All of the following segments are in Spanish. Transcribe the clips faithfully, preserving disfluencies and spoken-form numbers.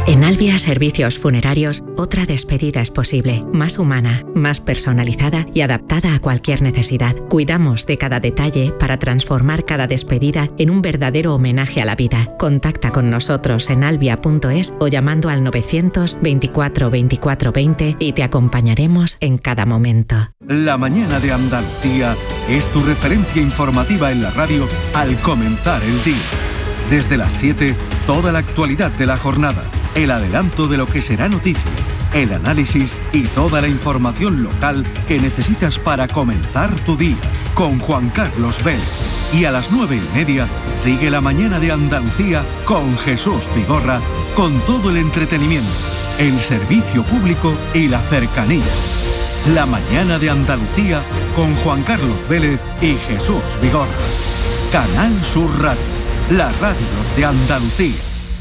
En Albia Servicios Funerarios, otra despedida es posible, más humana, más personalizada y adaptada a cualquier necesidad. Cuidamos de cada detalle para transformar cada despedida en un verdadero homenaje a la vida. Contacta con nosotros en albia punto es o llamando al novecientos veinticuatro veinticuatro veinte y te acompañaremos en cada momento. La mañana de Andalucía es tu referencia informativa en la radio al comenzar el día. Desde las siete, toda la actualidad de la jornada, el adelanto de lo que será noticia, el análisis y toda la información local que necesitas para comenzar tu día. Con Juan Carlos Vélez. Y a las nueve y media, sigue la mañana de Andalucía con Jesús Vigorra, con todo el entretenimiento, el servicio público y la cercanía. La mañana de Andalucía con Juan Carlos Vélez y Jesús Vigorra. Canal Sur Radio, la radio de Andalucía.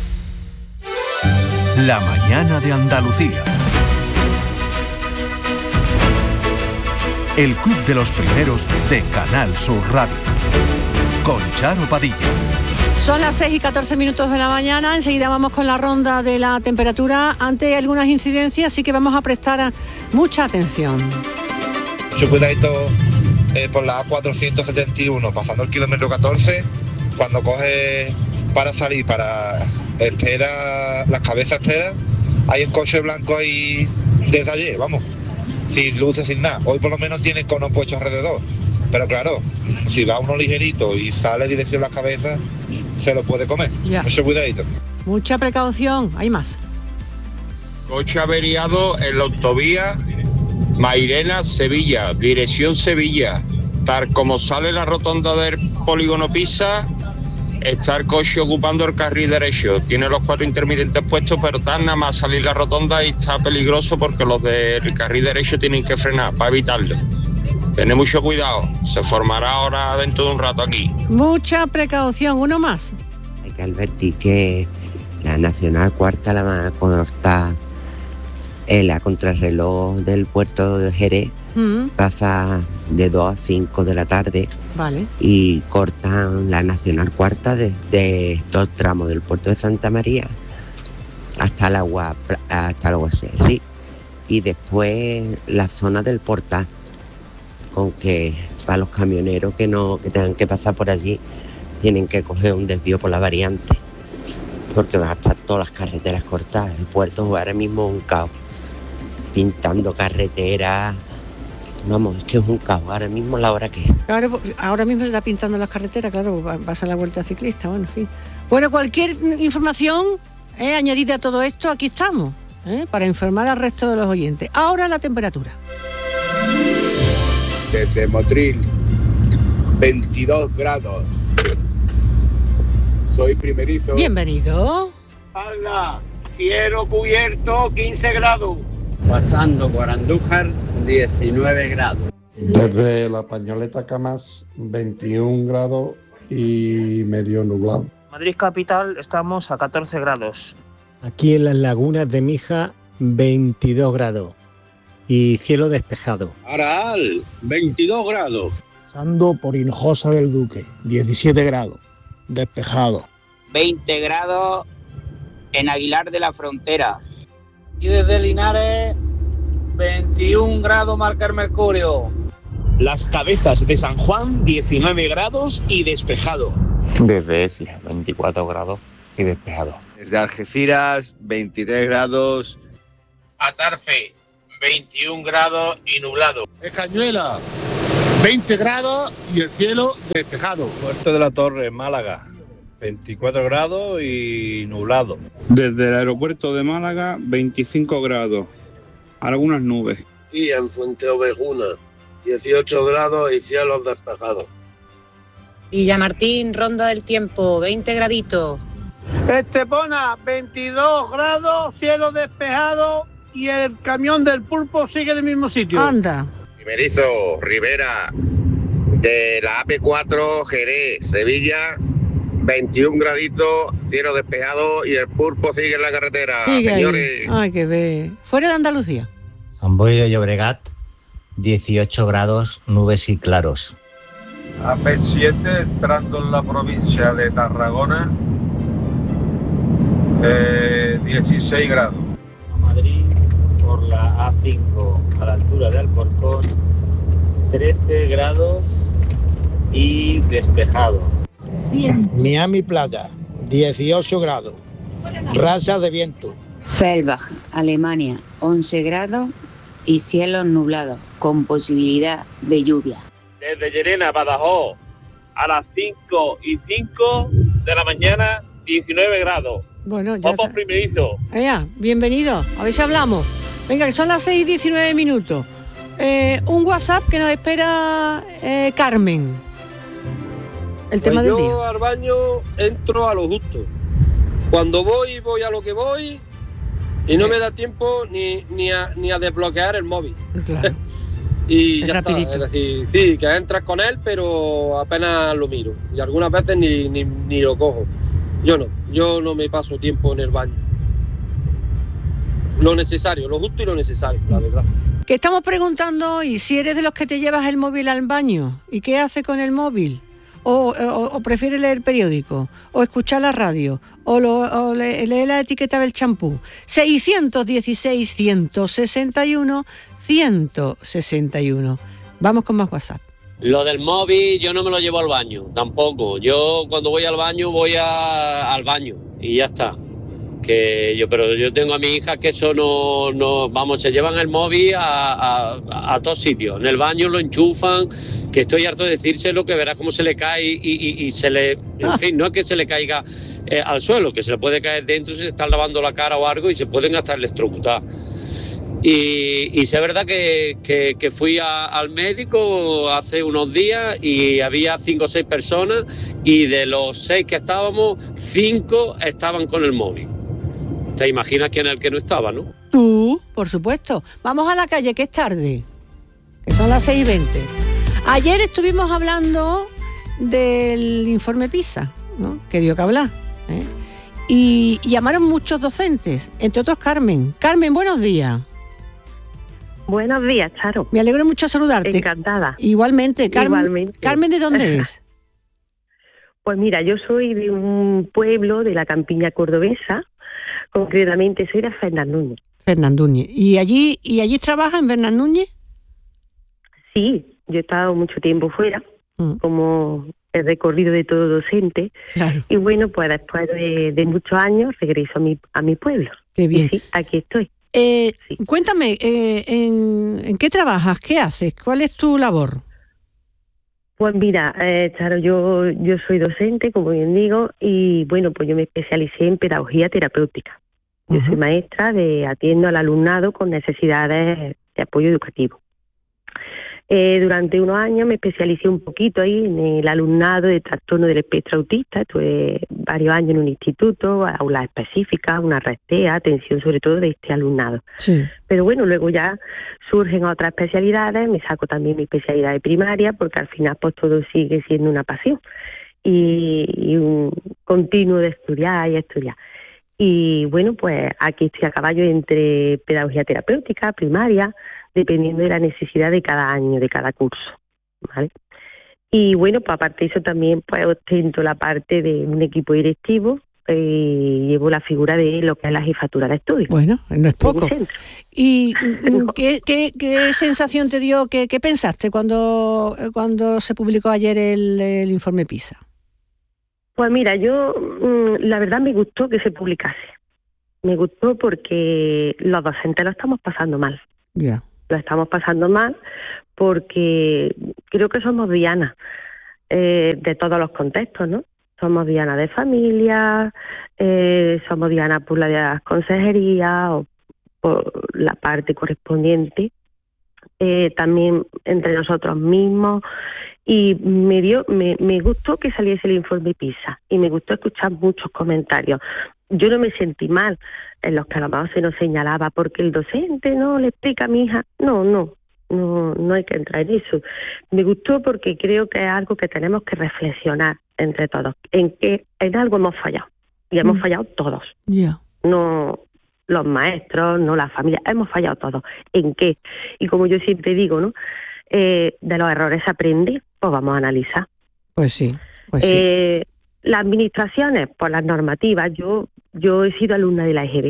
La mañana de Andalucía. El club de los primeros de Canal Sur Radio. Con Charo Padilla. Son las seis y catorce minutos de la mañana. Enseguida vamos con la ronda de la temperatura. Ante algunas incidencias, sí que vamos a prestar mucha atención. Mucho cuidadito eh, por la A cuatrocientos setenta y uno, pasando el kilómetro catorce, cuando coge para salir, para espera, las cabezas espera, hay un coche blanco ahí desde ayer, vamos, sin luces, sin nada. Hoy por lo menos tiene cono puesto alrededor, pero claro, si va uno ligerito y sale dirección las cabezas, se lo puede comer. Ya. Mucho cuidadito. Mucha precaución, hay más. Coche averiado en la autovía Mairena-Sevilla, dirección Sevilla. Tal como sale la rotonda del polígono Pisa, está el coche ocupando el carril derecho. Tiene los cuatro intermitentes puestos, pero está nada más salir la rotonda y está peligroso porque los del carril derecho tienen que frenar para evitarlo. Tened mucho cuidado, se formará ahora dentro de un rato aquí. Mucha precaución, uno más. Hay que advertir que la Nacional Cuarta, la cuando está en la contrarreloj del puerto de Jerez, mm. pasa de dos a cinco de la tarde. Vale. Y cortan la Nacional Cuarta desde dos tramos del puerto de Santa María hasta el agua, hasta el agua Serri. Y después la zona del Portal, aunque para los camioneros que no que tengan que pasar por allí tienen que coger un desvío por la variante, porque van a estar todas las carreteras cortadas. El puerto ahora mismo es un caos, pintando carreteras, vamos, es que es un caos ahora mismo la hora que es. Claro, ahora mismo se está pintando las carreteras, claro, va a ser la vuelta ciclista, bueno, en fin. Bueno, cualquier información eh, añadida a todo esto, aquí estamos, eh, para informar al resto de los oyentes. Ahora la temperatura. Desde Motril, veintidós grados. Soy primerizo. Bienvenido. Hala, cielo cubierto, quince grados. Pasando por Andújar, diecinueve grados. Desde la Pañoleta Camas, veintiún grados y medio nublado. Madrid capital estamos a catorce grados. Aquí en las lagunas de Mija, veintidós grados. Y cielo despejado. Aral, veintidós grados. Pasando por Hinojosa del Duque, diecisiete grados, despejado. veinte grados en Aguilar de la Frontera. Y desde Linares, veintiún grados marca el mercurio. Las Cabezas de San Juan, diecinueve grados y despejado. Desde Esla, veinticuatro grados y despejado. Desde Algeciras, veintitrés grados. Atarfe, veintiún grados y nublado. Escañuela, veinte grados y el cielo despejado. Puerto de la Torre, Málaga, veinticuatro grados y nublado. Desde el aeropuerto de Málaga, veinticinco grados, algunas nubes. Y en Fuente Ovejuna, dieciocho grados y cielos despejados. Villamartín, Ronda del Tiempo, veinte graditos. Estepona, veintidós grados, cielo despejado y el camión del pulpo sigue en el mismo sitio. Anda. Primerizo, Rivera, de la A P cuatro, Jerez, Sevilla, veintiún graditos, cielo despejado y el pulpo sigue en la carretera. Sigue señores. Ahí. Ay, que ve. Fuera de Andalucía. San Boi de Llobregat, dieciocho grados, nubes y claros. A P siete, entrando en la provincia de Tarragona, eh, dieciséis grados. A Madrid, por la A cinco, a la altura de Alcorcón, trece grados y despejado. Miami Playa, dieciocho grados. Rasa de viento. Fellbach, Alemania, once grados y cielos nublados, con posibilidad de lluvia. Desde Llerena, Badajoz, a las cinco y cinco de la mañana, diecinueve grados. Bueno, ya Vamos primerizo. Ya, bienvenido. A ver si hablamos. Venga, que son las seis y diecinueve minutos. Eh, un WhatsApp que nos espera eh, Carmen. El tema pues del yo día. Yo al baño entro a lo justo. Cuando voy, voy a lo que voy y no me da tiempo ni, ni, a, ni a desbloquear el móvil. Claro. Y es ya rapidito. está. Es decir, sí, que entras con él, pero apenas lo miro. Y algunas veces ni, ni, ni lo cojo. Yo no, yo no me paso tiempo en el baño. Lo necesario, lo justo y lo necesario, la verdad. Que estamos preguntando hoy si eres de los que te llevas el móvil al baño y qué hace con el móvil. O, o, o prefiere leer periódico, o escuchar la radio, o, lo, o le, leer la etiqueta del champú. seiscientos dieciséis, ciento sesenta y uno, ciento sesenta y uno. Vamos con más WhatsApp. Lo del móvil yo no me lo llevo al baño, tampoco. Yo cuando voy al baño voy a, al baño y ya está. Que yo, pero yo tengo a mi hija que eso no, no vamos, se llevan el móvil a, a, a todos sitios. En el baño lo enchufan, que estoy harto de decírselo, que verás cómo se le cae y, y, y se le, en fin, no es que se le caiga eh, al suelo, que se le puede caer dentro si se está lavando la cara o algo y se pueden hasta electrocutar. Y, y sí es verdad que, que, que fui a, al médico hace unos días y había cinco o seis personas y de los seis que estábamos, cinco estaban con el móvil. Te imaginas quién es el que no estaba, ¿no? Tú, por supuesto. Vamos a la calle, que es tarde, que son las seis y veinte. Ayer estuvimos hablando del informe PISA, ¿no? Que dio que hablar, ¿eh? Y, y llamaron muchos docentes, entre otros Carmen. Carmen, buenos días. Buenos días, Charo. Me alegro mucho saludarte. Encantada. Igualmente, Carmen. Igualmente. Carmen, ¿de dónde es? Pues mira, yo soy de un pueblo de la campiña cordobesa, concretamente soy de Fernandúñez. Fernandúñez. ¿Y allí, y allí trabaja en Fernandúñez? Sí, yo he estado mucho tiempo fuera, mm. como el recorrido de todo docente. Claro. Y bueno, pues después de, de muchos años regreso a mi, a mi pueblo. Qué bien. Y sí, aquí estoy. Eh, sí. Cuéntame, eh, ¿en, ¿en qué trabajas? ¿Qué haces? ¿Cuál es tu labor? Pues mira, eh, Charo, yo, yo soy docente, como bien digo, y bueno, pues yo me especialicé en pedagogía terapéutica. Yo uh-huh. soy maestra de atiendo al alumnado con necesidades de apoyo educativo. Eh, durante unos años me especialicé un poquito ahí en el alumnado de trastorno del espectro autista. Estuve varios años en un instituto, aulas específicas, una red T E A, atención sobre todo de este alumnado. Sí. Pero bueno, luego ya surgen otras especialidades, me saco también mi especialidad de primaria, porque al final pues todo sigue siendo una pasión y, y un continuo de estudiar y estudiar. Y bueno, pues aquí estoy a caballo entre pedagogía terapéutica, primaria, dependiendo de la necesidad de cada año, de cada curso, ¿vale? Y bueno, pues aparte de eso también pues ostento la parte de un equipo directivo, eh, llevo la figura de lo que es la jefatura de estudios. Bueno, no es poco. ¿Y qué, qué, qué sensación te dio, qué, qué pensaste cuando, cuando se publicó ayer el, el informe PISA? Pues mira, yo la verdad me gustó que se publicase. Me gustó porque los docentes lo estamos pasando mal. Ya. Yeah. Lo estamos pasando mal porque creo que somos dianas eh, de todos los contextos, ¿no? Somos dianas de familia, eh, somos dianas por la de las consejerías o por la parte correspondiente, eh, también entre nosotros mismos. Y me dio, me, me gustó que saliese el informe PISA y me gustó escuchar muchos comentarios. Yo no me sentí mal en los que a lo mejor se nos señalaba porque el docente no le explica a mi hija. No, no, no, no hay que entrar en eso. Me gustó porque creo que es algo que tenemos que reflexionar entre todos, en que en algo hemos fallado y hemos mm. fallado todos. Yeah. No los maestros, no la familia, hemos fallado todos. ¿En qué? Y como yo siempre digo, ¿no? Eh, de los errores se aprende, pues vamos a analizar. Pues sí, pues eh, sí. Las administraciones, por las normativas, yo yo he sido alumna de la E G B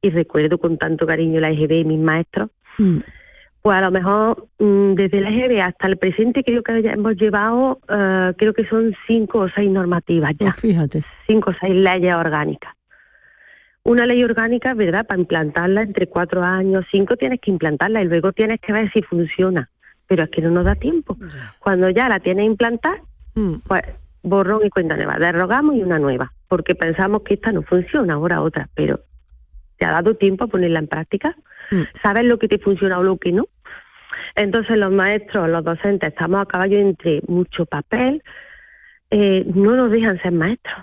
y recuerdo con tanto cariño la E G B y mis maestros, mm. pues a lo mejor mmm, desde la E G B hasta el presente creo que ya hemos llevado, uh, creo que son cinco o seis normativas ya. Pues fíjate. Cinco o seis leyes orgánicas. Una ley orgánica, ¿verdad? Para implantarla entre cuatro años, cinco tienes que implantarla y luego tienes que ver si funciona. Pero es que no nos da tiempo. Cuando ya la tienes implantada, mm. pues borrón y cuenta nueva. Derogamos y una nueva. Porque pensamos que esta no funciona, ahora otra. Pero ¿te ha dado tiempo a ponerla en práctica? Mm. ¿Sabes lo que te funciona o lo que no? Entonces los maestros, los docentes, estamos a caballo entre mucho papel. Eh, no nos dejan ser maestros.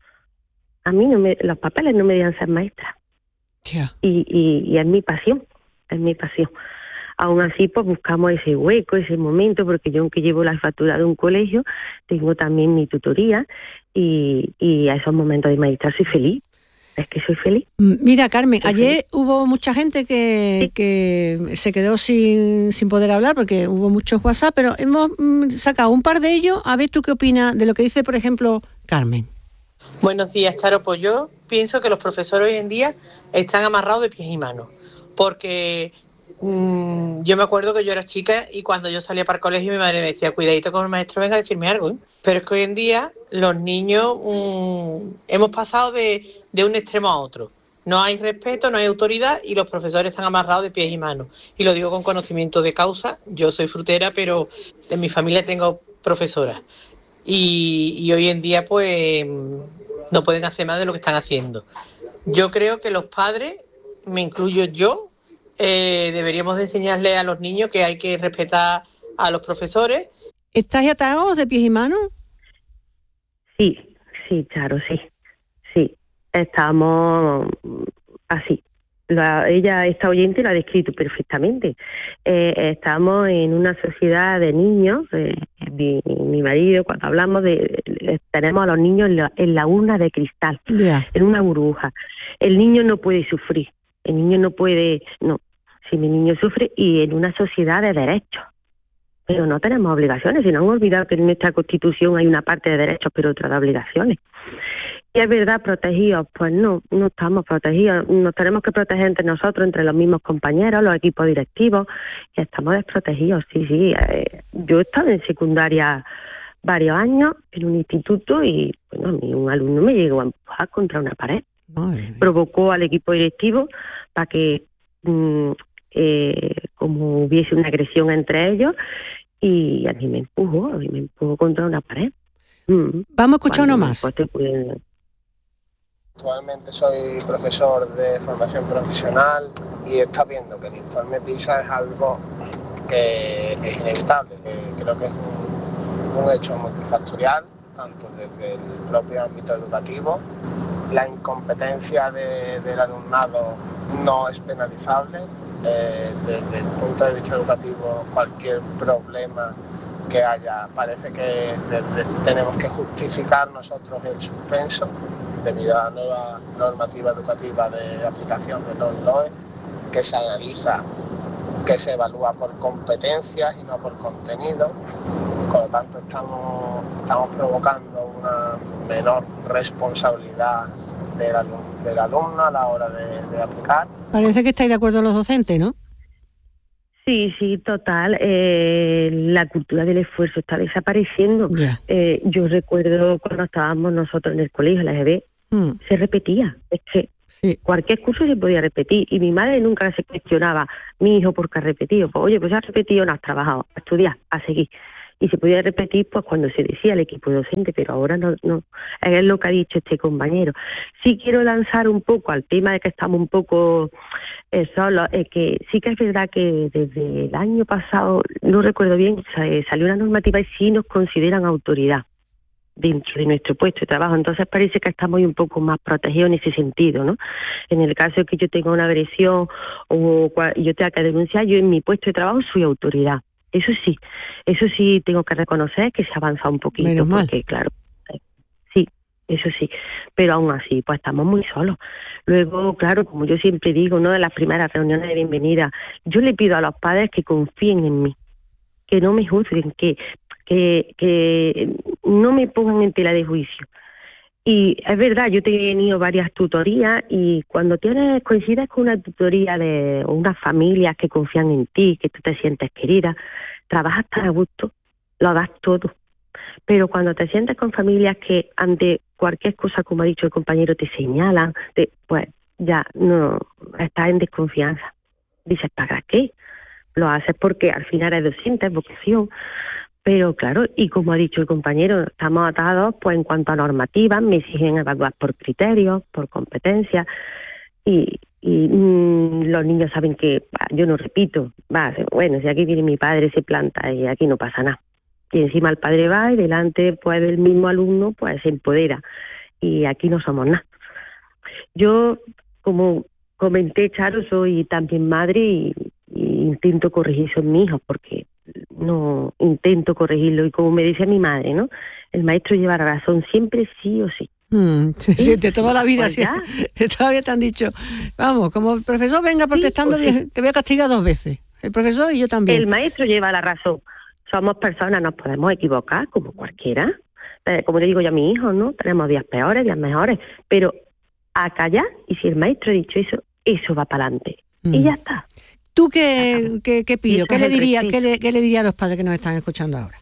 A mí no me, los papeles no me dejan ser maestra. Yeah. Y, y, y es mi pasión, es mi pasión. Aún así, pues buscamos ese hueco, ese momento, porque yo, aunque llevo la factura de un colegio, tengo también mi tutoría y, y a esos momentos de maestra soy feliz. Es que soy feliz. Mira, Carmen, soy ayer feliz. Hubo mucha gente que, sí. que se quedó sin, sin poder hablar porque hubo muchos WhatsApp, pero hemos mm, sacado un par de ellos. A ver tú qué opinas de lo que dice, por ejemplo, Carmen. Buenos días, Charo. Pues yo pienso que los profesores hoy en día están amarrados de pies y manos, porque mmm, yo me acuerdo que yo era chica y cuando yo salía para el colegio mi madre me decía, cuidadito con el maestro, venga a decirme algo, ¿eh? Pero es que hoy en día los niños mmm, hemos pasado de, de un extremo a otro. No hay respeto, no hay autoridad y los profesores están amarrados de pies y manos. Y lo digo con conocimiento de causa. Yo soy frutera, pero en mi familia tengo profesoras. Y, y hoy en día pues no pueden hacer más de lo que están haciendo. Yo creo que los padres, me incluyo yo, eh, deberíamos de enseñarle a los niños que hay que respetar a los profesores. ¿Estáis atados de pies y manos? Sí, sí, claro, sí, sí, estamos así. La, ella, esta oyente, lo ha descrito perfectamente. Eh, estamos en una sociedad de niños. Eh, mi, mi marido, cuando hablamos de, de tenemos a los niños en la, en la urna de cristal, yeah. en una burbuja. El niño no puede sufrir, el niño no puede, no, si mi niño sufre, y en una sociedad de derechos. Pero no tenemos obligaciones, y no han olvidado que en nuestra Constitución hay una parte de derechos, pero otra de obligaciones. Y es verdad, protegidos, pues no, no estamos protegidos. Nos tenemos que proteger entre nosotros, entre los mismos compañeros, los equipos directivos, y estamos desprotegidos, sí, sí. Eh, yo he estado en secundaria varios años, en un instituto, y bueno, a mí un alumno me llegó a empujar contra una pared. Madre Provocó al equipo directivo para que, mmm, eh, como hubiese una agresión entre ellos, y a mí me empujó, a mí me empujó contra una pared. Mm. Vamos a escuchar uno más. Pues te pueden... Actualmente soy profesor de formación profesional y está viendo que el informe PISA es algo que es inevitable, que creo que es un, un hecho multifactorial, tanto desde el propio ámbito educativo. La incompetencia de, del alumnado no es penalizable. Eh, desde el punto de vista educativo, cualquier problema que haya, parece que desde, tenemos que justificar nosotros el suspenso debido a la nueva normativa educativa de aplicación de los L O E, que se analiza, que se evalúa por competencias y no por contenido. Por lo tanto, estamos, estamos provocando una menor responsabilidad del alumno, del alumno a la hora de, de aplicar. Parece que estáis de acuerdo los docentes, ¿no? Sí, sí, total. Eh, la cultura del esfuerzo está desapareciendo. Yeah. Eh, yo recuerdo cuando estábamos nosotros en el colegio, la E G B, mm. se repetía. Es que sí. cualquier curso se podía repetir. Y mi madre nunca se cuestionaba, mi hijo, ¿por qué ha repetido? Pues oye, pues ha repetido, no has trabajado, a estudiar, a seguir. Y se podía repetir pues cuando se decía el equipo docente, pero ahora no, no. Es lo que ha dicho este compañero. Sí quiero lanzar un poco al tema de que estamos un poco eh, solos, eh, que sí que es verdad que desde el año pasado, no recuerdo bien, salió una normativa y sí nos consideran autoridad dentro de nuestro puesto de trabajo. Entonces parece que estamos un poco más protegidos en ese sentido, ¿no? En el caso de que yo tenga una agresión o yo tenga que denunciar, yo en mi puesto de trabajo soy autoridad. Eso sí, eso sí tengo que reconocer que se ha avanzado un poquito. Menos mal. Porque claro, sí, eso sí, pero aún así, pues estamos muy solos. Luego, claro, como yo siempre digo, ¿no? De las primeras reuniones de bienvenida, yo le pido a los padres que confíen en mí, que no me juzguen, que, que, que no me pongan en tela de juicio. Y es verdad, yo he tenido varias tutorías y cuando tienes coincides con una tutoría de unas familias que confían en ti, que tú te sientes querida, trabajas tan a gusto, lo das todo. Pero cuando te sientes con familias que ante cualquier cosa, como ha dicho el compañero, te señalan, te, pues ya no estás en desconfianza. Dices, ¿para qué? Lo haces porque al final eres docente, es vocación. Pero claro, y como ha dicho el compañero, estamos atados pues en cuanto a normativas, me exigen evaluar por criterios, por competencias, y, y mmm, los niños saben que, bah, yo no repito, va, bueno, si aquí viene mi padre, se planta y aquí no pasa nada. Y encima el padre va y delante pues del mismo alumno pues se empodera, y aquí no somos nada. Yo, como comenté, Charo, soy también madre y, y intento corregir eso en mis hijos, porque no intento corregirlo, y como me dice mi madre, ¿no? El maestro lleva razón siempre, sí o sí. Mm, sí, sí, de toda la vida, Pues sí, ya. todavía te han dicho, vamos, como el profesor venga protestando, Sí, pues sí. te voy a castigar dos veces, el profesor y yo también. El maestro lleva la razón. Somos personas, nos podemos equivocar como cualquiera. Eh, como le digo yo a mi hijo, ¿no? Tenemos días peores, días mejores, pero a callar, y si el maestro ha dicho eso, eso va para adelante. Mm. Y ya está. ¿Tú qué, qué, qué pillo? Eso ¿Qué es le, el diría, respeto. qué, le, ¿Qué le diría a los padres que nos están escuchando ahora?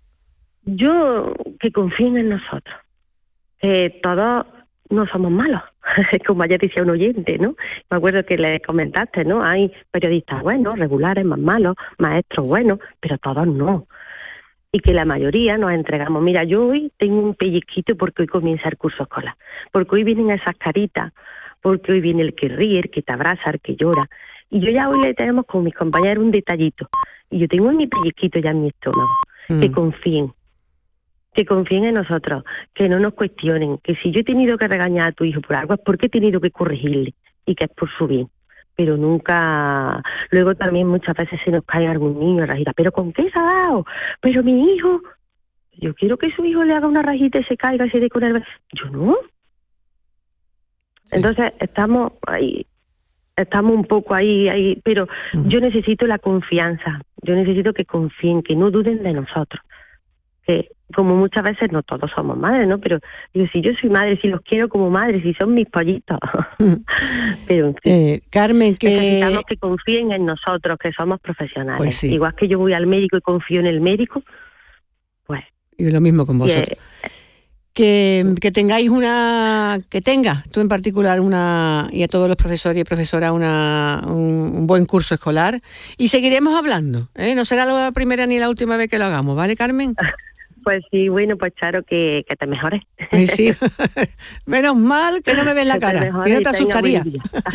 Yo, que confíen en nosotros. Que todos no somos malos. Como ayer decía un oyente, ¿no? Me acuerdo que le comentaste, ¿no? Hay periodistas buenos, regulares, más malos, maestros buenos, pero todos no. Y que la mayoría nos entregamos. Mira, yo hoy tengo un pellizquito porque hoy comienza el curso escolar. Porque hoy vienen esas caritas, porque hoy viene el que ríe, el que te abraza, el que llora. Y yo ya hoy le tenemos con mis compañeros un detallito. Y yo tengo mi pellizquito ya en mi estómago. Mm. Que confíen. Que confíen en nosotros, que no nos cuestionen, que si yo he tenido que regañar a tu hijo por algo es porque he tenido que corregirle y que es por su bien. Pero nunca, luego también muchas veces se nos cae algún niño rajita, pero ¿con qué se ha dado? Pero mi hijo, yo quiero que su hijo le haga una rajita y se caiga y se dé con el... Yo no. Sí. Entonces estamos ahí, estamos un poco ahí, ahí, pero uh-huh. yo necesito la confianza, yo necesito que confíen, que no duden de nosotros. Que como muchas veces no todos somos madres, ¿no? Pero digo, si yo soy madre, si los quiero como madres, si son mis pollitos. Pero en fin, eh, Carmen, que necesitamos que confíen en nosotros, que somos profesionales. Pues sí. Igual que yo voy al médico y confío en el médico, pues. Y lo mismo con vosotros. Eh, que, que tengáis una, que tengas tú en particular una, y a todos los profesores y profesoras una, un, un buen curso escolar, y seguiremos hablando, ¿eh? No será la primera ni la última vez que lo hagamos, ¿vale, Carmen? Pues sí, bueno, pues Charo, que, que te mejores. Ay, sí. Menos mal que no me ves la cara, que no te asustaría.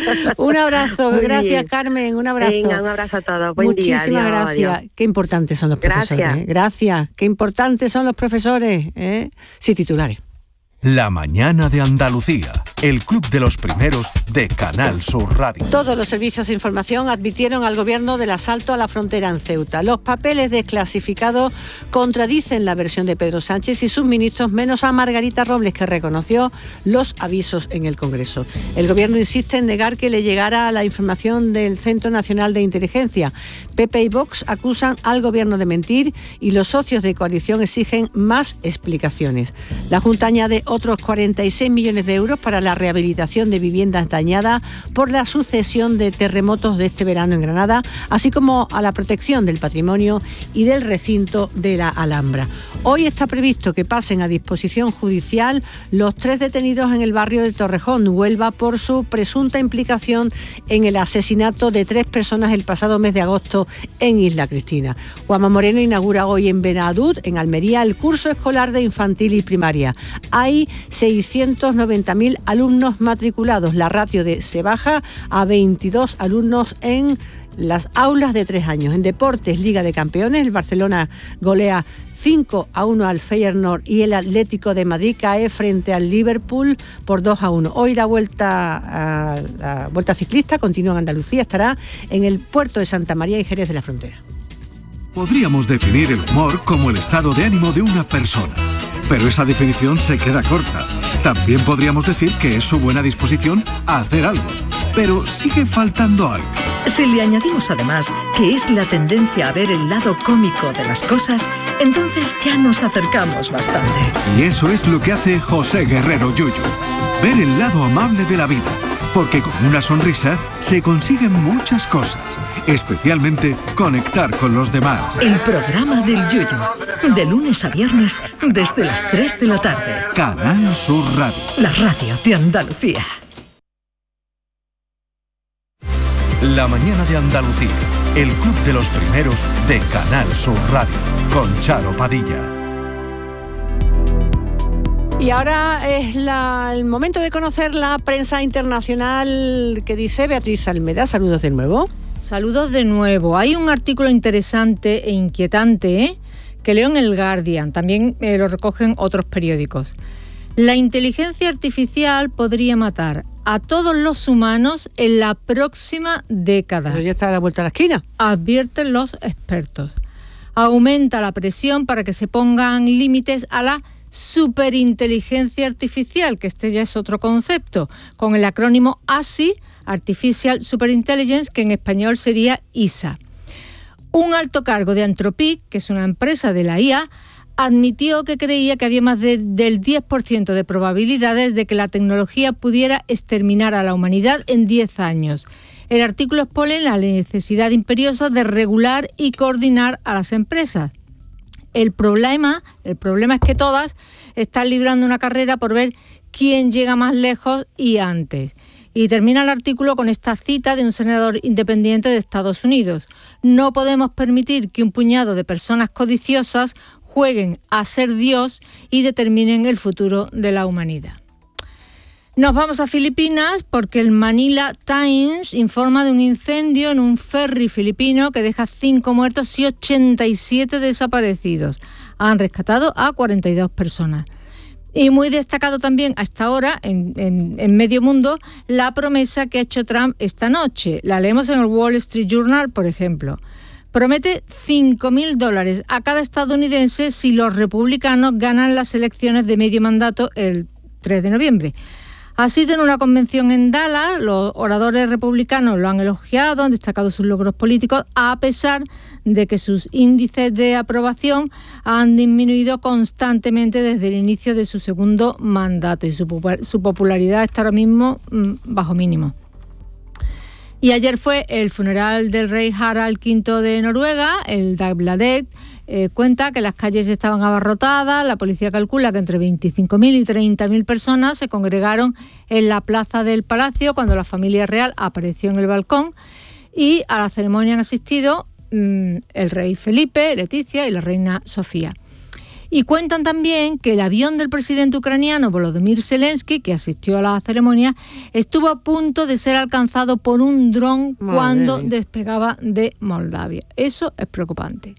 Un abrazo, Muy gracias bien. Carmen, un abrazo. Venga, un abrazo a todos, buen Muchísimas día. Adiós, gracias. adiós. Qué importantes son los profesores. Gracias. ¿eh? Gracias, qué importantes son los profesores. ¿eh? Sí, titulares. La mañana de Andalucía, el club de los primeros de Canal Sur Radio. Todos los servicios de información advirtieron al gobierno del asalto a la frontera en Ceuta. Los papeles desclasificados contradicen la versión de Pedro Sánchez y sus ministros, menos a Margarita Robles, que reconoció los avisos en el Congreso. El gobierno insiste en negar que le llegara la información del Centro Nacional de Inteligencia. P P y Vox acusan al gobierno de mentir y los socios de coalición exigen más explicaciones. La Junta añade otros cuarenta y seis millones de euros para la rehabilitación de viviendas dañadas por la sucesión de terremotos de este verano en Granada, así como a la protección del patrimonio y del recinto de la Alhambra. Hoy está previsto que pasen a disposición judicial los tres detenidos en el barrio de Torrejón, Huelva, por su presunta implicación en el asesinato de tres personas el pasado mes de agosto en Isla Cristina. Juanma Moreno inaugura hoy en Benadud, en Almería, el curso escolar de infantil y primaria. Hay seiscientos noventa mil alumnos matriculados. La ratio de se baja a veintidós alumnos en las aulas de tres años. En deportes, Liga de Campeones, el Barcelona golea cinco a uno al Feyenoord y el Atlético de Madrid cae frente al Liverpool por dos a uno. Hoy la vuelta, a, la vuelta ciclista continúa en Andalucía, estará en el puerto de Santa María y Jerez de la Frontera. Podríamos definir el humor como el estado de ánimo de una persona, pero esa definición se queda corta. También podríamos decir que es su buena disposición a hacer algo, pero sigue faltando algo. Si le añadimos además que es la tendencia a ver el lado cómico de las cosas, entonces ya nos acercamos bastante. Y eso es lo que hace José Guerrero Yuyu. Ver el lado amable de la vida. Porque con una sonrisa se consiguen muchas cosas. Especialmente conectar con los demás. El programa del Yuyu. De lunes a viernes desde las tres de la tarde. Canal Sur Radio. La radio de Andalucía. La mañana de Andalucía. El club de los primeros de Canal Sur Radio. Con Charo Padilla. Y ahora es la, el momento de conocer la prensa internacional que dice Beatriz Almeda. Saludos de nuevo. Saludos de nuevo. Hay un artículo interesante e inquietante, ¿eh? que leo en el Guardian. También eh, lo recogen otros periódicos. La inteligencia artificial podría matar a todos los humanos en la próxima década. Pero ya está a la vuelta de la esquina. Advierten los expertos. Aumenta la presión para que se pongan límites a la superinteligencia artificial, que este ya es otro concepto, con el acrónimo A S I, Artificial Superintelligence, que en español sería I S A. Un alto cargo de Anthropic, que es una empresa de la I A, admitió que creía que había más de, del diez por ciento de probabilidades de que la tecnología pudiera exterminar a la humanidad en diez años. El artículo expone la necesidad imperiosa de regular y coordinar a las empresas. El problema, el problema es que todas están librando una carrera por ver quién llega más lejos y antes. Y termina el artículo con esta cita de un senador independiente de Estados Unidos. No podemos permitir que un puñado de personas codiciosas jueguen a ser Dios y determinen el futuro de la humanidad. Nos vamos a Filipinas porque el Manila Times informa de un incendio en un ferry filipino que deja cinco muertos y ochenta y siete desaparecidos. Han rescatado a cuarenta y dos personas. Y muy destacado también hasta ahora, en, en, en medio mundo, la promesa que ha hecho Trump esta noche. La leemos en el Wall Street Journal, por ejemplo. Promete cinco mil dólares a cada estadounidense si los republicanos ganan las elecciones de medio mandato el tres de noviembre. Ha sido en una convención en Dallas, los oradores republicanos lo han elogiado, han destacado sus logros políticos, a pesar de que sus índices de aprobación han disminuido constantemente desde el inicio de su segundo mandato y su, su popularidad está ahora mismo mmm, bajo mínimo. Y ayer fue el funeral del rey Harald quinto de Noruega, el Dagbladet. Eh, cuenta que las calles estaban abarrotadas, la policía calcula que entre veinticinco mil y treinta mil personas se congregaron en la plaza del palacio cuando la familia real apareció en el balcón y a la ceremonia han asistido mmm, el rey Felipe, Leticia y la reina Sofía. Y cuentan también que el avión del presidente ucraniano Volodymyr Zelensky, que asistió a la ceremonia, estuvo a punto de ser alcanzado por un dron cuando despegaba de Moldavia. Eso es preocupante.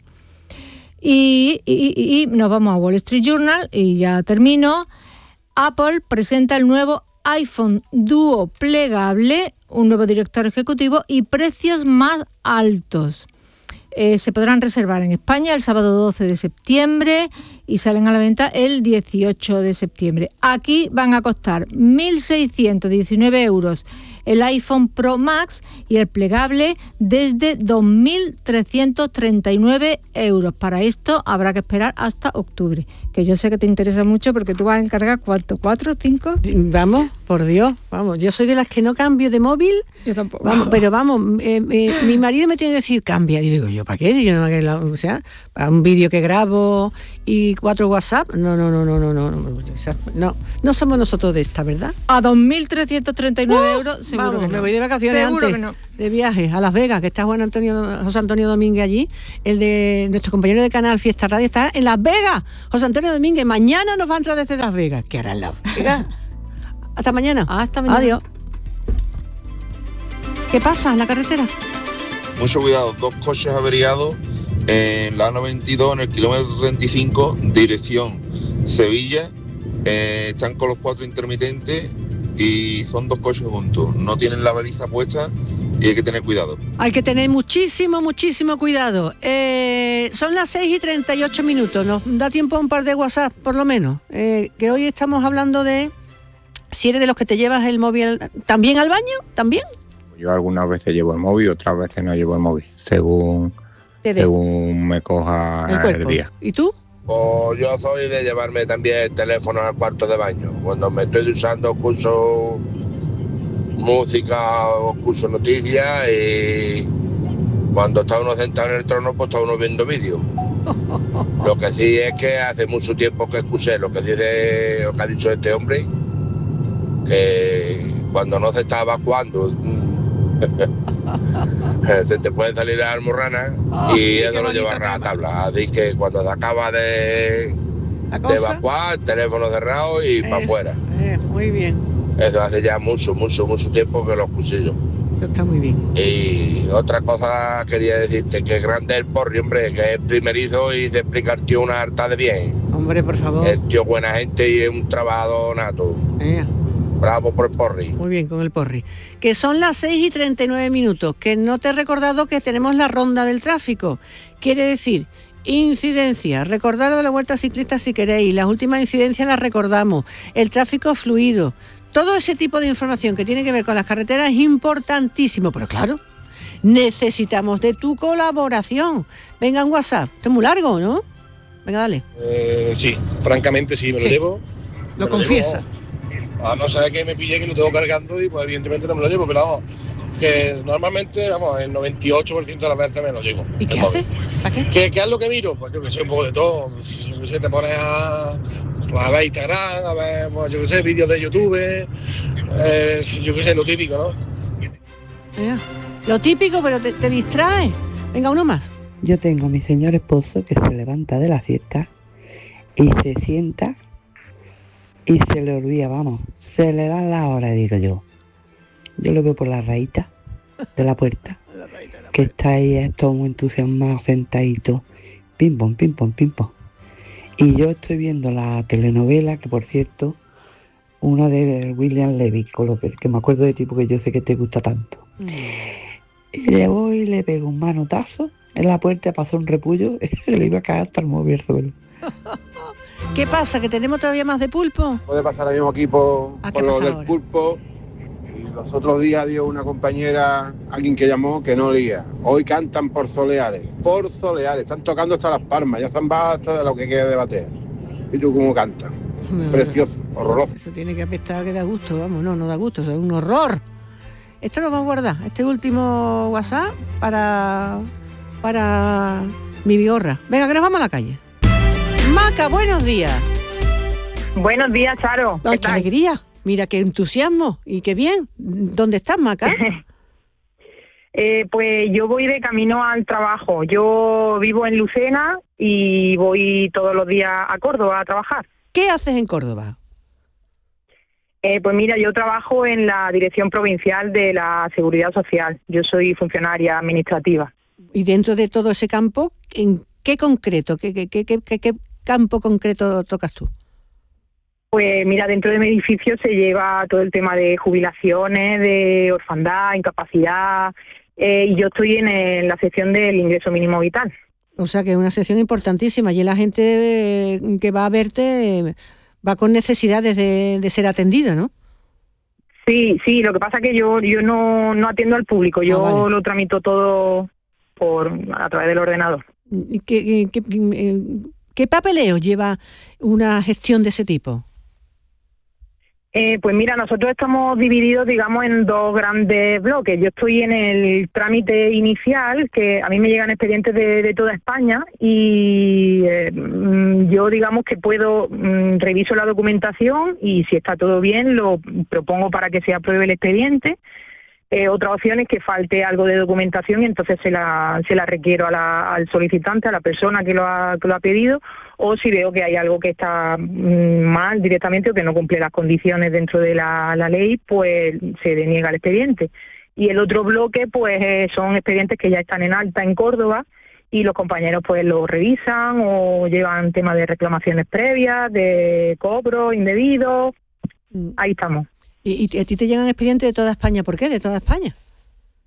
Y, y, y nos vamos a Wall Street Journal y ya termino. Apple presenta el nuevo iPhone Duo plegable, un nuevo director ejecutivo y precios más altos. Eh, se podrán reservar en España el sábado doce de septiembre y salen a la venta el dieciocho de septiembre. Aquí van a costar mil seiscientos diecinueve euros el iPhone Pro Max y el plegable desde dos mil trescientos treinta y nueve euros. Para esto habrá que esperar hasta octubre, que yo sé que te interesa mucho porque tú vas a encargar ¿cuánto? ¿Cuatro? ¿Cinco? Vamos, por Dios, vamos. Yo soy de las que no cambio de móvil. Yo tampoco. Vamos, pero vamos, eh, eh, mi marido me tiene que decir cambia. Y digo yo, ¿para qué? Yo no, o sea, para un vídeo que grabo y cuatro WhatsApp. No, no, no, no, no, no, no, no, no somos nosotros de esta, ¿verdad? A dos mil trescientos treinta y nueve uh, euros, seguro vamos, que no. Me voy de vacaciones seguro antes, que no. De viaje a Las Vegas, que está Juan Antonio, José Antonio Domínguez allí. El de nuestro compañero de Canal Fiesta Radio está en Las Vegas. José Antonio Domínguez, mañana nos va a entrar desde Las Vegas. ¿Qué hará en Las Vegas? Hasta mañana. Hasta mañana. Adiós. ¿Qué pasa en la carretera? Mucho cuidado, dos coches averiados en la A noventa y dos, en el kilómetro treinta y cinco, dirección Sevilla. Eh, están con los cuatro intermitentes y son dos coches juntos. No tienen la baliza puesta y hay que tener cuidado. Hay que tener muchísimo, muchísimo cuidado. Eh, son las seis y treinta y ocho minutos. Nos da tiempo a un par de WhatsApp, por lo menos. Eh, que hoy estamos hablando de si eres de los que te llevas el móvil también al baño, también. Yo algunas veces llevo el móvil, otras veces no llevo el móvil, según según me coja el, el día. ¿Y tú? Pues yo soy de llevarme también el teléfono al cuarto de baño. Cuando me estoy usando, escucho música o escucho noticias, y cuando está uno sentado en el trono, pues está uno viendo vídeos. Lo que sí es que hace mucho tiempo que escuché lo que dice, lo que ha dicho este hombre, que cuando no se está evacuando se te puede salir la almorrana, oh, y eso lo lleva a la tabla. Así que cuando se acaba de, de evacuar, teléfono cerrado y para afuera. Eh, muy bien. Eso hace ya mucho, mucho, mucho tiempo que lo escuché yo. Eso está muy bien. Y otra cosa quería decirte, que grande el Porri, hombre, que es primerizo y se explica el tío una harta de bien. Hombre, por favor. El tío buena gente y es un trabajador nato. Eh. Bravo por el Porri. Muy bien, con el Porri. Que son las seis y treinta y nueve minutos, que no te he recordado que tenemos la ronda del tráfico. Quiere decir, incidencias, recordad lo de la vuelta ciclista si queréis, las últimas incidencias las recordamos, el tráfico fluido, todo ese tipo de información que tiene que ver con las carreteras es importantísimo, pero claro, necesitamos de tu colaboración. Venga, un WhatsApp, esto es muy largo, ¿no? Venga, dale. Eh, sí, francamente sí, me lo sí. llevo. Lo confiesa. A no ser que me pille que lo tengo cargando, y pues evidentemente no me lo llevo, pero vamos, que normalmente, vamos, el noventa y ocho por ciento de las veces me lo llevo. ¿Y qué hace? ¿Para qué? ¿Qué, ¿Qué es lo que miro? Pues yo que sé, un poco de todo. Yo que sé, te pones a, pues, a ver Instagram, a ver, pues, yo que sé, vídeos de YouTube, eh, yo que sé, lo típico, ¿no? Yeah. Lo típico, pero te, te distrae. Venga, uno más. Yo tengo a mi señor esposo que se levanta de la siesta y se sienta y se le olvida, vamos, se le van las horas, digo yo. Yo lo veo por la rayita de la puerta, que está ahí, es todo muy entusiasmado, sentadito, pim pom, pim pom, pim pom. Y yo estoy viendo la telenovela, que por cierto, una de William Levy, con lo que, que me acuerdo de ti porque yo sé que te gusta tanto. Mm. Y le voy y le pego un manotazo en la puerta, pasó un repullo, se le iba a caer hasta el móvil al suelo. ¿Qué pasa? ¿Que tenemos todavía más de pulpo? Puede pasar ahora mismo aquí por, por lo del ahora? pulpo. Y los otros días dio una compañera, alguien que llamó, que no leía. Hoy cantan por Soleares, por Soleares. Están tocando hasta Las Palmas, ya están basta de lo que queda de bater. ¿Y tú cómo cantas? No, precioso, horroroso. Eso tiene que apestar, que da gusto, vamos, no, no da gusto, eso es un horror. Esto lo vamos a guardar, este último WhatsApp para, para mi vigorra. Venga, que nos vamos a la calle. Maca, buenos días. Buenos días, Charo. Ay, qué alegría. Mira, qué entusiasmo y qué bien. ¿Dónde estás, Maca? eh, pues yo voy de camino al trabajo. Yo vivo en Lucena y voy todos los días a Córdoba a trabajar. ¿Qué haces en Córdoba? Eh, pues mira, yo trabajo en la Dirección Provincial de la Seguridad Social. Yo soy funcionaria administrativa. Y dentro de todo ese campo, ¿en qué concreto, qué, qué, qué, qué, qué campo concreto tocas tú? Pues mira, dentro de mi edificio se lleva todo el tema de jubilaciones, de orfandad, incapacidad, eh, y yo estoy en, en la sección del ingreso mínimo vital. O sea que es una sección importantísima, y la gente eh, que va a verte eh, va con necesidades de, de ser atendido, ¿no? Sí, sí, lo que pasa es que yo yo no, no atiendo al público, yo ah, vale. lo tramito todo por a través del ordenador. ¿Qué, qué, qué, qué papeleo lleva una gestión de ese tipo? Eh, pues mira, nosotros estamos divididos, digamos, en dos grandes bloques. Yo estoy en el trámite inicial, que a mí me llegan expedientes de, de toda España, y eh, yo, digamos, que puedo, mm, reviso la documentación y si está todo bien lo propongo para que se apruebe el expediente. Eh, otra opción es que falte algo de documentación y entonces se la, se la requiero a la, al solicitante, a la persona que lo, ha, que lo ha pedido, o si veo que hay algo que está mmm, mal directamente o que no cumple las condiciones dentro de la, la ley, pues se deniega el expediente. Y el otro bloque pues eh, son expedientes que ya están en alta en Córdoba y los compañeros pues lo revisan o llevan temas de reclamaciones previas, de cobro indebido. Ahí estamos. ¿Y, y a ti te llegan expedientes de toda España? ¿Por qué de toda España?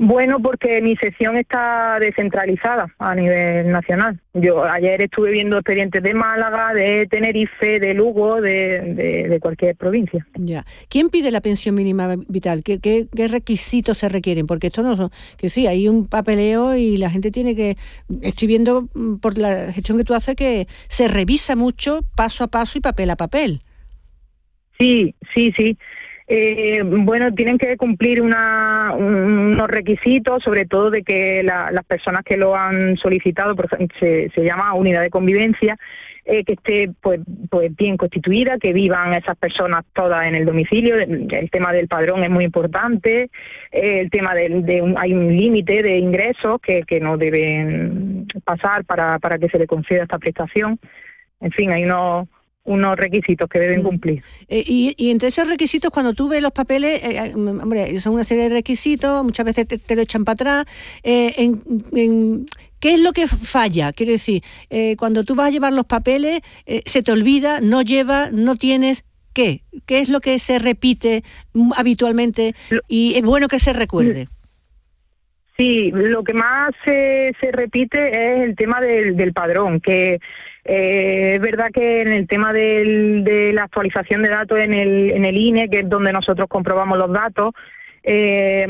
Bueno, porque mi sección está descentralizada a nivel nacional. Yo ayer estuve viendo expedientes de Málaga, de Tenerife, de Lugo, de, de, de cualquier provincia. Ya. ¿Quién pide la pensión mínima vital? ¿Qué, qué, qué requisitos se requieren? Porque esto no son... Que sí, hay un papeleo y la gente tiene que... Estoy viendo por la gestión que tú haces que se revisa mucho paso a paso y papel a papel. Sí, sí, sí. Eh, bueno, tienen que cumplir una, unos requisitos, sobre todo de que la, las personas que lo han solicitado, por ejemplo, se, se llama unidad de convivencia, eh, que esté pues, pues bien constituida, que vivan esas personas todas en el domicilio. El tema del padrón es muy importante, eh, el tema de, de un, hay un límite de ingresos que, que no deben pasar para, para que se le conceda esta prestación. En fin, hay unos... unos requisitos que deben cumplir. Eh, y, y entre esos requisitos, cuando tú ves los papeles, eh, hombre, son una serie de requisitos, muchas veces te, te lo echan para atrás. Eh, en, en, ¿Qué es lo que falla? Quiero decir, eh, cuando tú vas a llevar los papeles, eh, se te olvida, no lleva, no tienes... ¿Qué? ¿Qué es lo que se repite habitualmente y es bueno que se recuerde? Sí, lo que más se, se repite es el tema del, del padrón, que eh, es verdad que en el tema del, de la actualización de datos en el, en el I N E, que es donde nosotros comprobamos los datos, eh,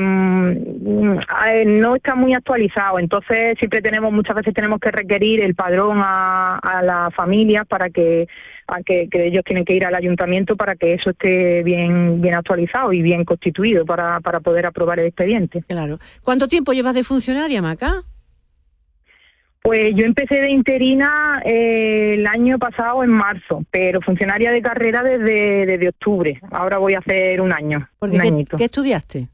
no está muy actualizado. Entonces siempre tenemos, muchas veces tenemos que requerir el padrón a, a las familias para que, a que, que ellos tienen que ir al ayuntamiento para que eso esté bien, bien actualizado y bien constituido para, para poder aprobar el expediente. Claro. ¿Cuánto tiempo llevas de funcionaria, Maca? Pues yo empecé de interina eh, el año pasado en marzo, pero funcionaria de carrera desde, desde octubre. Ahora voy a hacer un año, Porque un ¿qué, añito. ¿Qué estudiaste?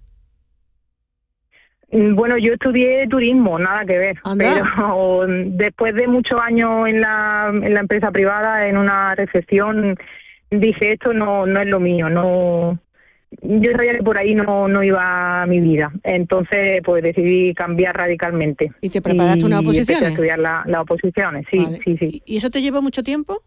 Bueno, yo estudié turismo, nada que ver, ¿Anda? Pero después de muchos años en la, en la empresa privada, en una recepción, dije esto no, no es lo mío, no... Yo sabía que por ahí no, no iba mi vida, entonces pues decidí cambiar radicalmente. ¿Y te preparaste unas oposiciones? Empecé a estudiar las la oposiciones, sí, Vale. sí, sí. ¿Y eso te llevó mucho tiempo?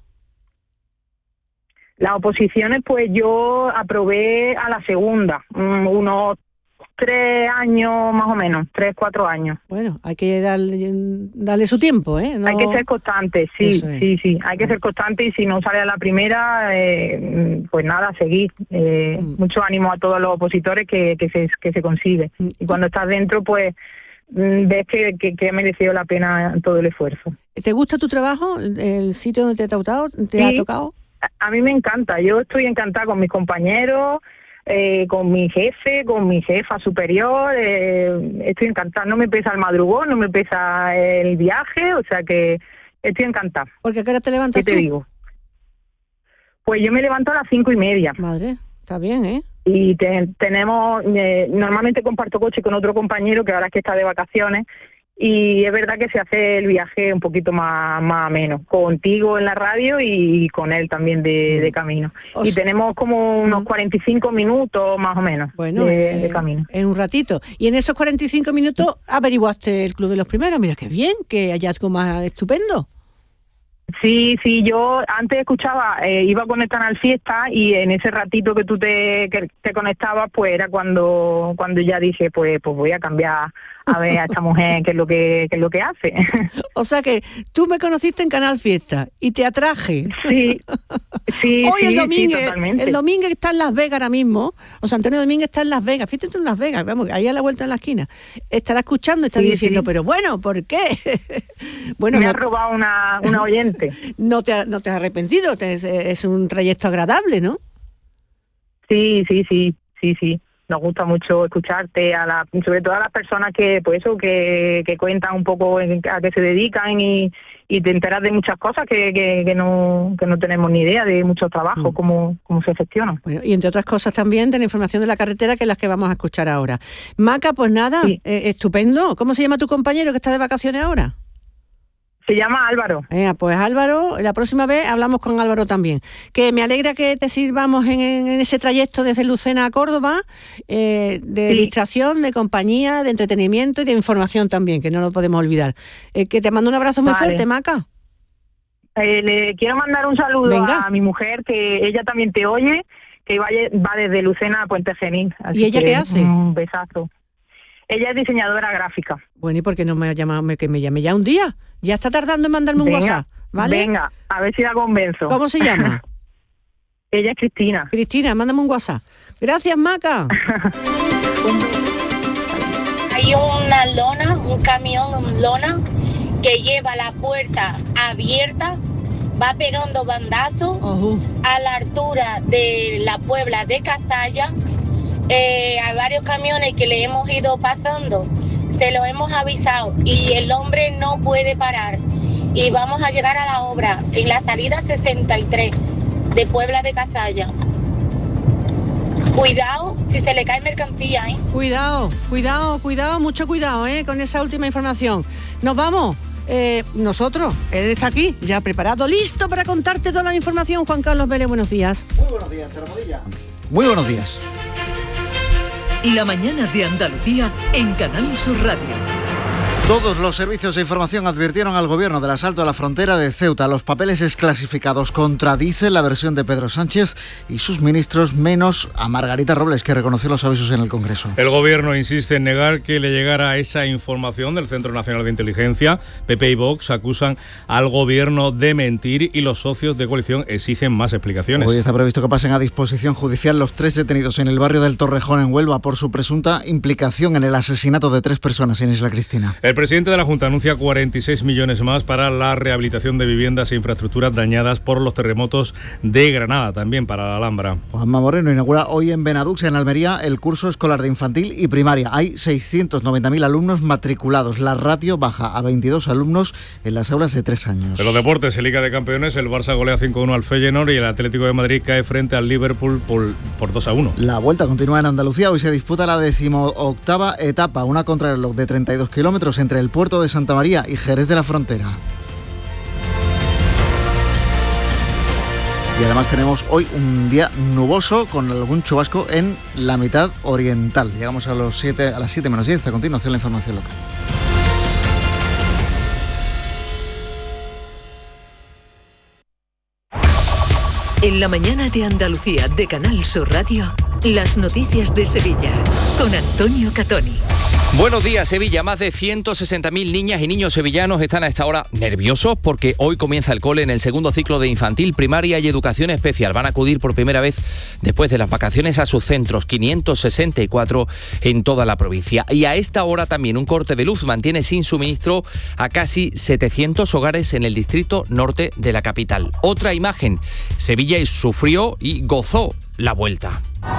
Las oposiciones, pues yo aprobé a la segunda, unos tres años más o menos, tres, cuatro años. Bueno, hay que darle, darle su tiempo, ¿eh? No... Hay que ser constante, sí, es. sí, sí. Hay que ser constante y si no sale a la primera, eh, pues nada, seguir. Eh, mm. Mucho ánimo a todos los opositores que, que, se, que se consigue. Mm. Y cuando estás dentro, pues ves que, que, que ha merecido la pena todo el esfuerzo. ¿Te gusta tu trabajo? ¿El sitio donde te ha tocado? ¿Te sí, ha tocado? A, a mí me encanta. Yo estoy encantada con mis compañeros, Eh, con mi jefe, con mi jefa superior, eh, estoy encantada, no me pesa el madrugón, no me pesa el viaje, o sea que estoy encantada. ¿Porque a qué hora te levantas ¿Qué te tú? digo? Pues yo me levanto a las cinco y media. Madre, está bien, ¿eh? Y te, tenemos, eh, normalmente comparto coche con otro compañero que ahora es que está de vacaciones, y es verdad que se hace el viaje un poquito más, más ameno, contigo en la radio y con él también de, de camino. O y sea, tenemos como unos cuarenta y cinco minutos más o menos bueno, de, eh, de camino. En un ratito. Y en esos cuarenta y cinco minutos averiguaste el Club de los Primeros. Mira qué bien, qué hallazgo más estupendo. Sí, sí, yo antes escuchaba, eh, iba con el Canal Fiesta y en ese ratito que tú te, que te conectabas, pues era cuando cuando ya dije, pues pues voy a cambiar a ver a esta mujer qué es lo que qué es lo que hace. O sea que tú me conociste en Canal Fiesta y te atraje. Sí, sí, Hoy sí, el Domínguez, sí, totalmente. el Domínguez está en Las Vegas ahora mismo. O sea, Antonio Domínguez está en Las Vegas. Fíjate tú en Las Vegas, vamos, ahí a la vuelta de la esquina. Estará escuchando y está sí, diciendo, sí. Pero bueno, ¿por qué? Bueno, me no, ha robado una, una oyente. No te, no te has arrepentido, te, es, es un trayecto agradable, ¿no? Sí, sí, sí, sí, sí. Nos gusta mucho escucharte, a la, sobre todo a las personas que, pues eso, que, que cuentan un poco en, a qué se dedican y, y te enteras de muchas cosas que, que, que no que no tenemos ni idea de muchos trabajos, mm. cómo, cómo se gestionan. Bueno, y entre otras cosas también de la información de la carretera, que es las que vamos a escuchar ahora. Maca, pues nada, sí. eh, estupendo. ¿Cómo se llama tu compañero que está de vacaciones ahora? Se llama Álvaro. Eh, pues Álvaro, la próxima vez hablamos con Álvaro también. Que me alegra que te sirvamos en, en ese trayecto desde Lucena a Córdoba, eh, de sí. distracción, de compañía, de entretenimiento y de información también, que no lo podemos olvidar. Eh, que te mando un abrazo muy vale. fuerte, Maca. Eh, le quiero mandar un saludo Venga. a mi mujer, que ella también te oye, que va, va desde Lucena a Puente Genil. ¿Y ella qué hace? Un besazo. Ella es diseñadora gráfica. Bueno, ¿y por qué no me ha llamado? Me, que me llame ya un día. Ya está tardando en mandarme un Venga, WhatsApp, ¿vale? Venga, a ver si la convenzo. ¿Cómo se llama? Ella es Cristina. Cristina, mándame un WhatsApp. Gracias, Maca. Hay una lona, un camión, un lona, que lleva la puerta abierta, va pegando bandazos uh-huh. a la altura de la Puebla de Cazalla. Eh, hay varios camiones que le hemos ido pasando, se lo hemos avisado y el hombre no puede parar. Y vamos a llegar a la obra en la salida sesenta y tres de Puebla de Cazalla. Cuidado si se le cae mercancía, ¿eh? Cuidado, cuidado, cuidado, mucho cuidado, ¿eh? Con esa última información. Nos vamos. Eh, nosotros, él está aquí, ya preparado, listo para contarte toda la información. Juan Carlos Vélez, buenos días. Muy buenos días, Termodilla. Muy buenos días. La mañana de Andalucía en Canal Sur Radio. Todos los servicios de información advirtieron al gobierno del asalto a la frontera de Ceuta. Los papeles desclasificados contradicen la versión de Pedro Sánchez y sus ministros, menos a Margarita Robles, que reconoció los avisos en el Congreso. El gobierno insiste en negar que le llegara esa información del Centro Nacional de Inteligencia. P P y Vox acusan al gobierno de mentir y los socios de coalición exigen más explicaciones. Hoy está previsto que pasen a disposición judicial los tres detenidos en el barrio del Torrejón, en Huelva, por su presunta implicación en el asesinato de tres personas en Isla Cristina. El presidente de la Junta anuncia cuarenta y seis millones más para la rehabilitación de viviendas e infraestructuras dañadas por los terremotos de Granada, también para la Alhambra. Juanma Moreno inaugura hoy en Benadux, en Almería, el curso escolar de infantil y primaria. Hay seiscientos noventa mil alumnos matriculados. La ratio baja a veintidós alumnos en las aulas de tres años. En los deportes, en Liga de Campeones, el Barça golea cinco a uno al Feyenoord y el Atlético de Madrid cae frente al Liverpool por, por dos a uno. La vuelta continúa en Andalucía. Hoy se disputa la decimoctava etapa, una contrarreloj de treinta y dos kilómetros entre el puerto de Santa María y Jerez de la Frontera. Y además tenemos hoy un día nuboso con algún chubasco en la mitad oriental. Llegamos a, los siete, a las siete menos diez. A continuación la información local. En la mañana de Andalucía de Canal Sur Radio, las noticias de Sevilla con Antonio Catoni. Buenos días, Sevilla. Más de ciento sesenta mil niñas y niños sevillanos están a esta hora nerviosos porque hoy comienza el cole en el segundo ciclo de infantil, primaria y educación especial. Van a acudir por primera vez después de las vacaciones a sus centros, quinientos sesenta y cuatro en toda la provincia. Y a esta hora también un corte de luz mantiene sin suministro a casi setecientos hogares en el distrito norte de la capital. Otra imagen, Sevilla sufrió y gozó la vuelta.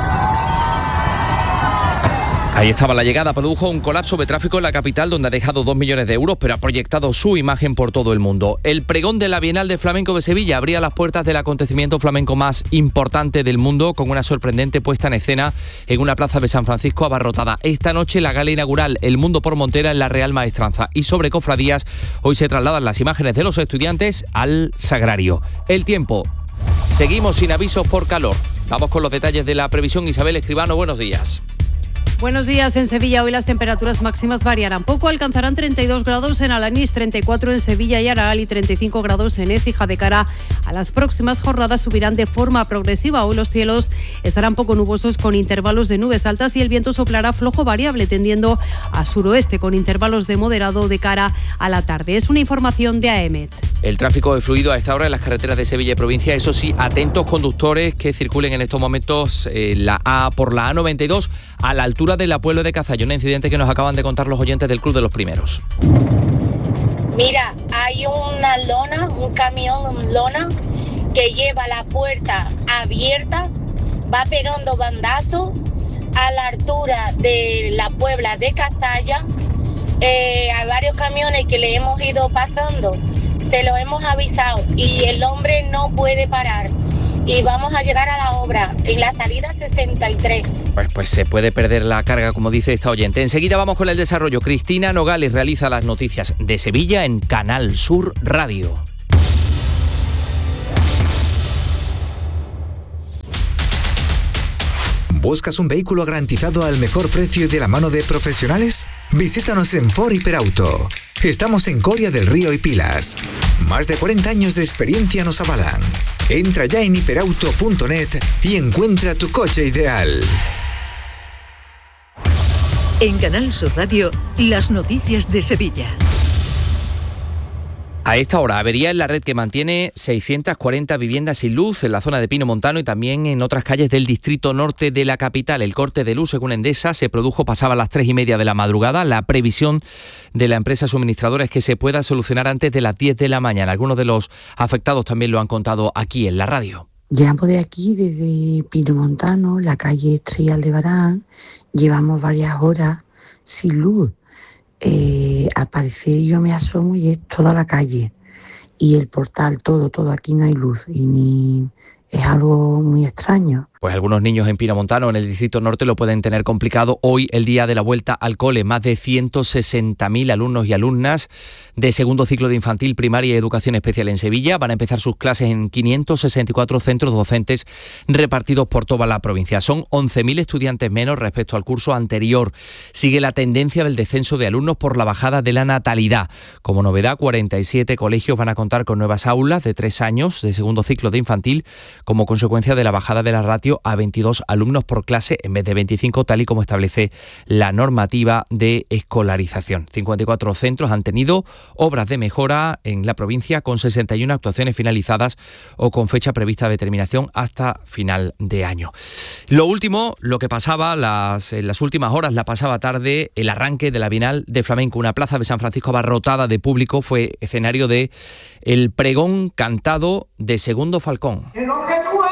Ahí estaba la llegada, produjo un colapso de tráfico en la capital donde ha dejado dos millones de euros, pero ha proyectado su imagen por todo el mundo. El pregón de la Bienal de Flamenco de Sevilla abría las puertas del acontecimiento flamenco más importante del mundo con una sorprendente puesta en escena en una plaza de San Francisco abarrotada. Esta noche la gala inaugural El Mundo por Montera en la Real Maestranza. Y sobre cofradías, hoy se trasladan las imágenes de los estudiantes al Sagrario. El tiempo. Seguimos sin avisos por calor. Vamos con los detalles de la previsión. Isabel Escribano, buenos días. Buenos días. En Sevilla hoy las temperaturas máximas variarán poco, alcanzarán treinta y dos grados en Alanís, treinta y cuatro en Sevilla y Araal y treinta y cinco grados en Écija. De cara a las próximas jornadas subirán de forma progresiva. Hoy los cielos estarán poco nubosos con intervalos de nubes altas y el viento soplará flojo variable tendiendo a suroeste con intervalos de moderado de cara a la tarde. Es una información de A E M E T. El tráfico es fluido a esta hora en las carreteras de Sevilla y provincia. Eso sí, atentos conductores que circulen en estos momentos eh, la A por la A noventa y dos a la altura de la Puebla de Cazalla, un incidente que nos acaban de contar los oyentes del Club de los Primeros. Mira, hay una lona, un camión, un lona, que lleva la puerta abierta, va pegando bandazos a la altura de la Puebla de Cazalla. Eh, hay varios camiones que le hemos ido pasando, se lo hemos avisado y el hombre no puede parar. Y vamos a llegar a la obra en la salida sesenta y tres. Pues, pues se puede perder la carga, como dice esta oyente. Enseguida vamos con el desarrollo. Cristina Nogales realiza las noticias de Sevilla en Canal Sur Radio. ¿Buscas un vehículo garantizado al mejor precio y de la mano de profesionales? Visítanos en Ford Hiperauto. Estamos en Coria del Río y Pilas. Más de cuarenta años de experiencia nos avalan. Entra ya en hiperauto punto net y encuentra tu coche ideal. En Canal Sur Radio, las noticias de Sevilla. A esta hora, avería en la red que mantiene seiscientas cuarenta viviendas sin luz en la zona de Pino Montano y también en otras calles del distrito norte de la capital. El corte de luz, según Endesa, se produjo pasaba las tres y media de la madrugada. La previsión de la empresa suministradora es que se pueda solucionar antes de las diez de la mañana. Algunos de los afectados también lo han contado aquí en la radio. Llamo de aquí, desde Pino Montano, la calle Estrella Aldebarán. Llevamos varias horas sin luz. Eh, al parecer yo me asomo y es toda la calle y el portal, todo, todo, aquí no hay luz y ni es algo muy extraño. Pues algunos niños en Pino Montano, en el distrito norte, lo pueden tener complicado hoy, el día de la vuelta al cole. Más de ciento sesenta mil alumnos y alumnas de segundo ciclo de infantil, primaria y educación especial en Sevilla van a empezar sus clases en quinientos sesenta y cuatro centros docentes repartidos por toda la provincia. Son once mil estudiantes menos respecto al curso anterior. Sigue la tendencia del descenso de alumnos por la bajada de la natalidad. Como novedad, cuarenta y siete colegios van a contar con nuevas aulas de tres años de segundo ciclo de infantil como consecuencia de la bajada de la ratio a veintidós alumnos por clase en vez de veinticinco, tal y como establece la normativa de escolarización. cincuenta y cuatro centros han tenido obras de mejora en la provincia, con sesenta y una actuaciones finalizadas o con fecha prevista de terminación hasta final de año. Lo último, lo que pasaba las, en las últimas horas, la pasaba tarde, el arranque de la Bienal de Flamenco. Una plaza de San Francisco abarrotada de público fue escenario de el pregón cantado de Segundo Falcón.